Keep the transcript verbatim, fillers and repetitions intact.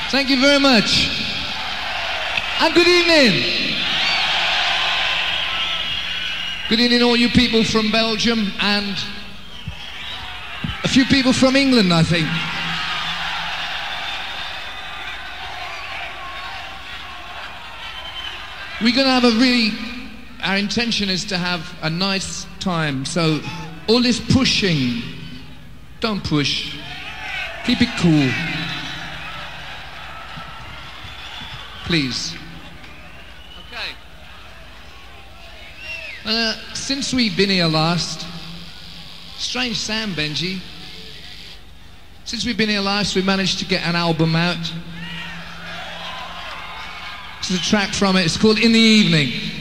Thank you very much. And good evening. Good evening, all you people from Belgium and a few people from England, I think. We're going to have a really, our intention is to have a nice time. So all this pushing, don't push. Keep it cool. Please. Okay. Uh, since we've been here last, strange sound, Benji. Since we've been here last, we managed to get an album out. This is a track from it. It's called In the Evening.